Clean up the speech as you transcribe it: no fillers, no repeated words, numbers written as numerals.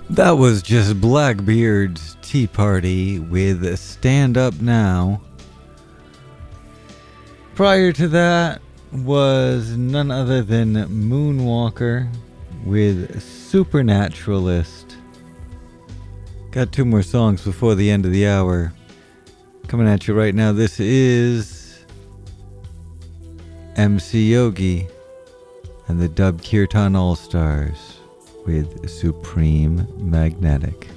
That was just Blackbeard's Tea Party with Stand Up Now. Prior to that was none other than Moonwalker with Supernaturalist. Got two more songs before the end of the hour. Coming at you right now, this is MC Yogi and the Dub Kirtan All-Stars with Supreme Magnetic.